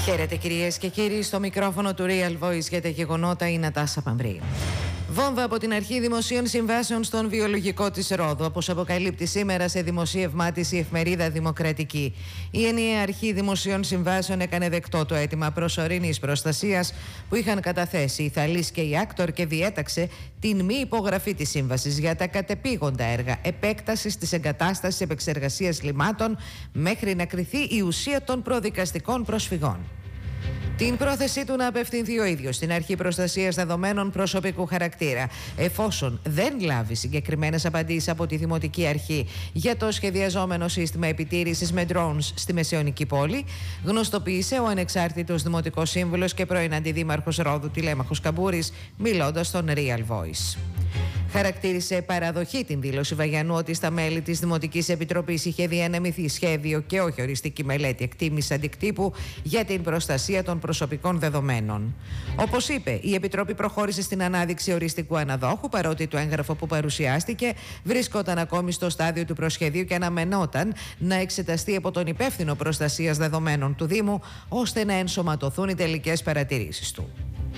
Χαίρετε κυρίες και κύριοι, στο μικρόφωνο του Real Voice για τα γεγονότα η Νατάσα Παμπρή. Βόμβα από την Αρχή Δημοσίων Συμβάσεων στον βιολογικό της Ρόδου, όπως αποκαλύπτει σήμερα σε δημοσίευμά της η εφημερίδα Δημοκρατική. Η ενιαία Αρχή Δημοσίων Συμβάσεων έκανε δεκτό το αίτημα προσωρινής προστασίας που είχαν καταθέσει η Θαλής και η Άκτορ και διέταξε την μη υπογραφή της σύμβασης για τα κατεπήγοντα έργα επέκτασης της εγκατάστασης επεξεργασίας λιμάτων μέχρι να κριθεί η ουσία των προδικαστικών προσφυγών. Την πρόθεσή του να απευθυνθεί ο ίδιος στην Αρχή Προστασίας Δεδομένων προσωπικού χαρακτήρα, εφόσον δεν λάβει συγκεκριμένες απαντήσεις από τη Δημοτική Αρχή για το σχεδιαζόμενο σύστημα επιτήρησης με drones στη Μεσαιωνική Πόλη, γνωστοποίησε ο ανεξάρτητος Δημοτικός Σύμβουλος και πρώην Αντιδήμαρχος Ρόδου Τηλέμαχος Καμπούρης, μιλώντας στον Real Voice. Χαρακτήρισε παραδοχή την δήλωση Βαγιανού ότι στα μέλη της Δημοτικής Επιτροπής είχε διανεμηθεί σχέδιο και όχι οριστική μελέτη εκτίμησης αντικτύπου για την προστασία των προσωπικών δεδομένων. Όπως είπε, η Επιτροπή προχώρησε στην ανάδειξη οριστικού αναδόχου, παρότι το έγγραφο που παρουσιάστηκε βρίσκονταν ακόμη στο στάδιο του προσχεδίου και αναμενόταν να εξεταστεί από τον υπεύθυνο προστασίας δεδομένων του Δήμου, ώστε να ενσωματωθούν οι τελικές παρατηρήσεις του.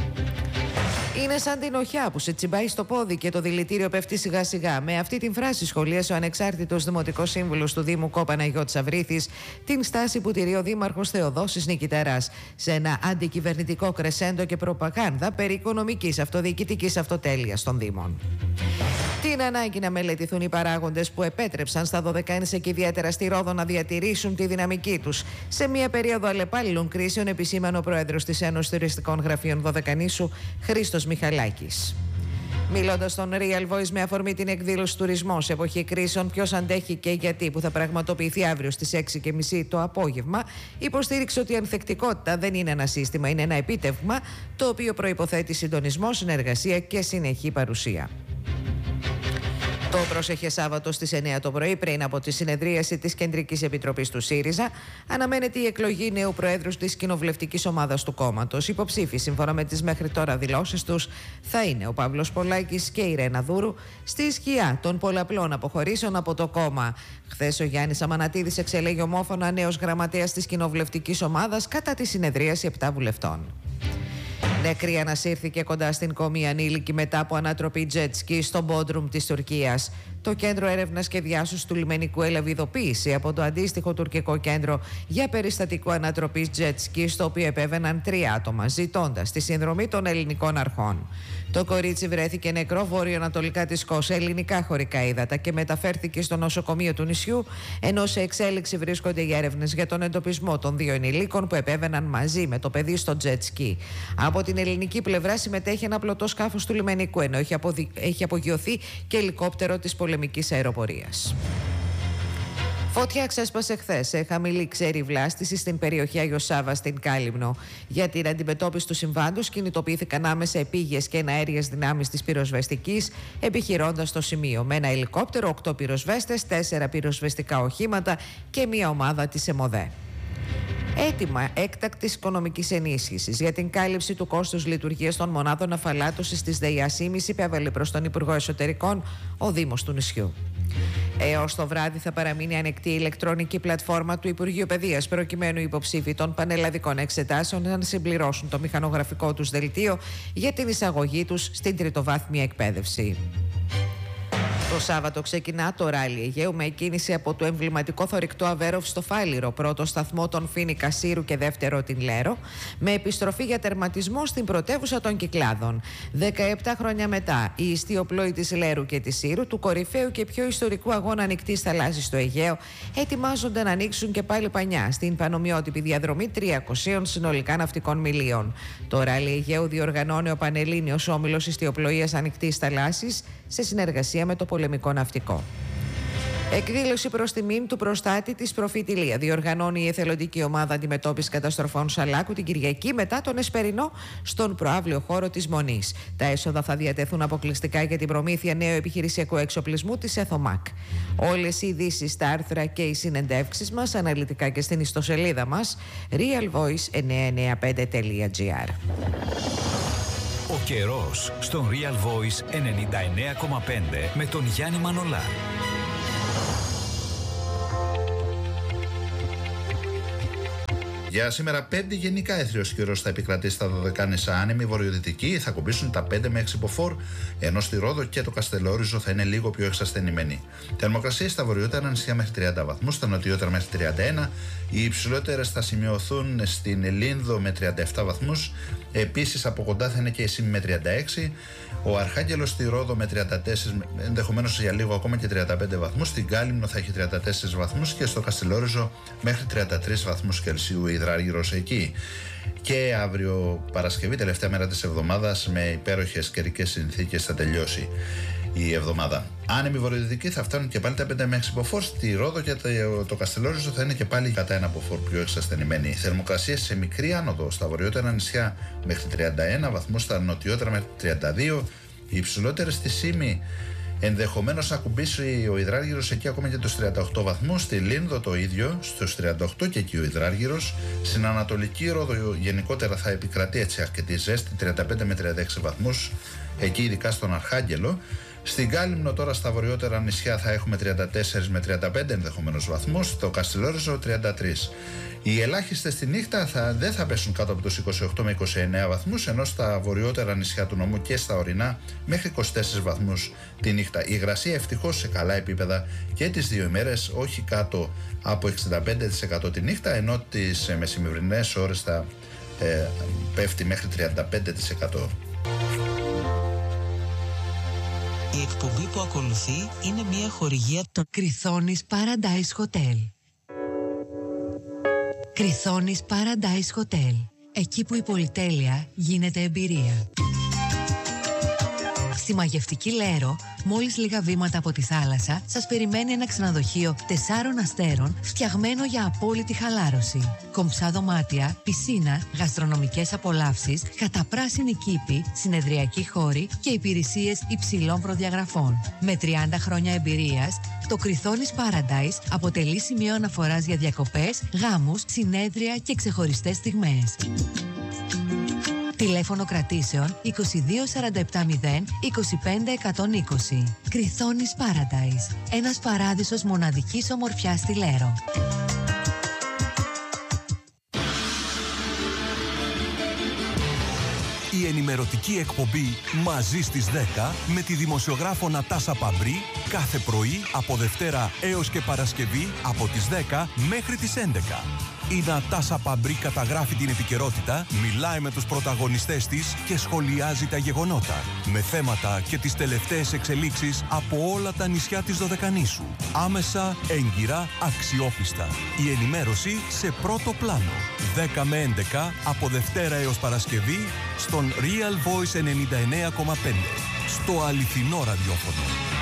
Είναι σαν την οχιά που σε τσιμπάει στο πόδι και το δηλητήριο πέφτει σιγά σιγά. Με αυτή την φράση σχολίασε ο ανεξάρτητος Δημοτικός Σύμβουλος του Δήμου Παναγιώτης Αβρίθης την στάση που τηρεί ο Δήμαρχος Θεοδόσης Νικηταράς σε ένα αντικυβερνητικό κρεσέντο και προπαγάνδα περί οικονομικής αυτοδιοικητικής αυτοτέλειας των Δήμων. Την ανάγκη να μελετηθούν οι παράγοντες που επέτρεψαν στα Δωδεκάνησα και ιδιαίτερα στη Ρόδο να διατηρήσουν τη δυναμική τους σε μια περίοδο αλλεπάλληλων κρίσεων, επισήμανε ο πρόεδρος της Ένωσης Τουριστικών Γραφείων Δωδεκανήσου, Χρήστος Μιχαλάκης. Μιλώντας στον Real Voice με αφορμή την εκδήλωση Τουρισμός σε εποχή κρίσεων, ποιος αντέχει και γιατί, που θα πραγματοποιηθεί αύριο στις 6:30 το απόγευμα, υποστήριξε ότι η ανθεκτικότητα δεν είναι ένα σύστημα, είναι ένα επίτευγμα το οποίο προϋποθέτει συντονισμό, συνεργασία και συνεχή παρουσία. Το πρόσεχε Σάββατο στις 9 το πρωί, πριν από τη συνεδρίαση της Κεντρικής Επιτροπής του ΣΥΡΙΖΑ, αναμένεται η εκλογή νέου Προέδρου της κοινοβουλευτικής ομάδας του κόμματος. Υποψήφοι, σύμφωνα με τις μέχρι τώρα δηλώσεις τους, θα είναι ο Παύλος Πολάκης και η Ρένα Δούρου, στη σκιά των πολλαπλών αποχωρήσεων από το κόμμα. Χθες ο Γιάννης Αμανατίδης εξελέγει ομόφωνα νέος γραμματέας της κοινοβουλευτικής ομάδας κατά τη συνεδρίαση 7 βουλευτών. Νεκρή ανασύρθηκε κοντά στην Κόμη ανήλικη μετά από ανατροπή jet ski στο Μπόντρουμ της Τουρκίας. Το Κέντρο Έρευνας και Διάσωσης του Λιμενικού έλαβε ειδοποίηση από το αντίστοιχο τουρκικό κέντρο για περιστατικό ανατροπής jet ski, στο οποίο επέβαιναν 3 άτομα, ζητώντας τη συνδρομή των ελληνικών αρχών. Το κορίτσι βρέθηκε νεκρό βορειοανατολικά της Κος σε ελληνικά χωρικά ύδατα και μεταφέρθηκε στο νοσοκομείο του νησιού, ενώ σε εξέλιξη βρίσκονται οι έρευνες για τον εντοπισμό των 2 ενηλίκων που επέβαιναν μαζί με το παιδί στο jet ski. Από την ελληνική πλευρά συμμετέχει ένα πλωτό σκάφος του λιμενικού, ενώ έχει απογειωθεί και ελικόπτερο της πολεμικής αεροπορίας. Φωτιά ξέσπασε χθες σε χαμηλή ξέρη βλάστηση στην περιοχή Άγιο Σάββα στην Κάλυμνο. Για την αντιμετώπιση του συμβάντος κινητοποιήθηκαν άμεσα επίγειες και εναέριες δυνάμεις της πυροσβεστικής, επιχειρώντας το σημείο με ένα ελικόπτερο, 8 πυροσβέστες, 4 πυροσβεστικά οχήματα και μια ομάδα της ΕΜΟΔΕ. Έτοιμα έκτακτης οικονομικής ενίσχυσης για την κάλυψη του κόστους λειτουργίας των μονάδων αφαλάτωσης της ΔΕΙΑΣΥΜΙΣ υπέβαλε προς τον Υπουργό Εσωτερικών ο Δήμος του νησιού. Έως το βράδυ θα παραμείνει ανοιχτή η ηλεκτρονική πλατφόρμα του Υπουργείου Παιδείας, προκειμένου οι υποψήφοι των πανελλαδικών εξετάσεων να συμπληρώσουν το μηχανογραφικό τους δελτίο για την εισαγωγή τους στην τριτοβάθμια εκπαίδευση. Το Σάββατο ξεκινά το ράλι Αιγαίου με εκκίνηση από το εμβληματικό θωρηκτό Αβέροφ στο Φάληρο, πρώτο σταθμό των Φοίνικα Σύρου και δεύτερο την Λέρο, με επιστροφή για τερματισμό στην πρωτεύουσα των Κυκλάδων. 17 χρόνια μετά, οι ιστιοπλοίοι της Λέρου και της Σύρου, του κορυφαίου και πιο ιστορικού αγώνα ανοιχτής θαλάσσης στο Αιγαίο, ετοιμάζονται να ανοίξουν και πάλι πανιά στην πανομοιότυπη διαδρομή 300 συνολικά ναυτικών μιλίων. Το ράλι Αιγαίου διοργανώνει ο Πανελλήνιος Όμιλος Ιστιοπλοείας Ανοιχτής Θαλάσσης σε συνεργασία με το Πολεμικό Ναυτικό. Εκδήλωση προς τιμήν του προστάτη της Προφήτη Λία διοργανώνει η εθελοντική ομάδα αντιμετώπισης καταστροφών Σαλάκου την Κυριακή μετά τον Εσπερινό στον προαύλιο χώρο της Μονής. Τα έσοδα θα διατεθούν αποκλειστικά για την προμήθεια νέου επιχειρησιακού εξοπλισμού της ΕΘΟΜΑΚ. Όλες οι ειδήσεις, τα άρθρα και οι συνεντεύξεις μας αναλυτικά και στην ιστοσελίδα μας realvoice995.gr. Ο καιρός στον Real Voice 99,5 με τον Γιάννη Μανολά. Για σήμερα 5 γενικά έθριος καιρός θα επικρατήσει στα Δωδεκάνησα. Άνεμοι βορειοδυτικοί θα κουμπίσουν τα 5 με 6 μποφόρ, ενώ στη Ρόδο και το Καστελόριζο θα είναι λίγο πιο εξασθενημένοι. Θερμοκρασίες στα βορειότερα νησιά μέχρι 30 βαθμούς, στα νοτιότερα μέχρι 31. Οι υψηλότερες θα σημειωθούν στην Λίνδο με 37 βαθμούς. Επίσης από κοντά θα είναι και η Σύμη με 36. Ο Αρχάγγελος στη Ρόδο με 34, ενδεχομένως για λίγο ακόμα και 35 βαθμούς. Στην Κάλυμνο θα έχει 34 βαθμούς και στο Καστελόριζο μέχρι 33 βαθμούς Κελσίου υδράργυρος εκεί. Και αύριο Παρασκευή, τελευταία μέρα της εβδομάδας, με υπέροχες καιρικές συνθήκες θα τελειώσει η εβδομάδα. Άνεμοι βορειοδυτικοί θα φτάνουν και πάλι τα 5 με 6 μποφόρ. Στη Ρόδο και το Καστελόριζο θα είναι και πάλι κατά 1 μποφόρ πιο εξασθενημένοι. Θερμοκρασίες σε μικρή άνοδο στα βορειότερα νησιά μέχρι 31 βαθμούς, στα νοτιότερα μέχρι 32. Οι υψηλότερες στη Σύμη ενδεχομένως να κουμπίσει ο υδράργυρος εκεί ακόμα και τους 38 βαθμούς. Στη Λίνδο το ίδιο, στους 38 και εκεί ο υδράργυρος. Στην Ανατολική Ρόδο γενικότερα θα επικρατεί έτσι αρκετή ζέστη, 35 με 36 βαθμούς, εκεί ειδικά στον Αρχάγγελο. Στην Κάλυμνο τώρα στα βορειότερα νησιά θα έχουμε 34 με 35 ενδεχομένως βαθμούς, στο Καστελόριζο 33. Οι ελάχιστες στη νύχτα δεν θα πέσουν κάτω από τους 28 με 29 βαθμούς, ενώ στα βορειότερα νησιά του νομού και στα ορεινά μέχρι 24 βαθμούς τη νύχτα. Η υγρασία ευτυχώς σε καλά επίπεδα και τις δύο ημέρες, όχι κάτω από 65% τη νύχτα, ενώ τις μεσημβρινές ώρες θα πέφτει μέχρι 35%. Η εκπομπή που ακολουθεί είναι μια χορηγία το Κριθόνης Paradise Hotel. Κριθόνης Paradise Hotel. Εκεί που η πολυτέλεια γίνεται εμπειρία. Στη μαγευτική Λέρο, μόλις λίγα βήματα από τη θάλασσα, σας περιμένει ένα ξενοδοχείο 4 αστέρων φτιαγμένο για απόλυτη χαλάρωση. Κομψά δωμάτια, πισίνα, γαστρονομικές απολαύσεις, καταπράσινη κήπη, συνεδριακοί χώροι και υπηρεσίες υψηλών προδιαγραφών. Με 30 χρόνια εμπειρίας, το Κριθόνης Paradise αποτελεί σημείο αναφοράς για διακοπές, γάμους, συνέδρια και ξεχωριστές στιγμές. Τηλέφωνο κρατήσεων 2247 025 120. Κριθόνης Paradise. Ένας παράδεισος μοναδικής ομορφιάς στη Λέρο. Η ενημερωτική εκπομπή «Μαζί στις 10» με τη δημοσιογράφο Νατάσα Παμπρή κάθε πρωί από Δευτέρα έως και Παρασκευή από τις 10 μέχρι τις 11. Η Νατάσα Παμπρή καταγράφει την επικαιρότητα, μιλάει με τους πρωταγωνιστές της και σχολιάζει τα γεγονότα, με θέματα και τις τελευταίες εξελίξεις από όλα τα νησιά της Δωδεκανήσου. Άμεσα, έγκυρα, αξιόπιστα. Η ενημέρωση σε πρώτο πλάνο. 10 με 11 από Δευτέρα έως Παρασκευή στον Real Voice 99,5. Στο αληθινό ραδιόφωνο.